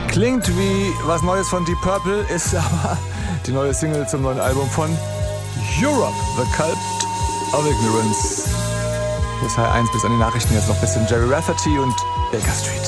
Klingt wie was Neues von Deep Purple, ist aber die neue Single zum neuen Album von Europe, The Cult of Ignorance. Bis H1 bis an die Nachrichten jetzt noch ein bisschen Jerry Rafferty und Baker Street.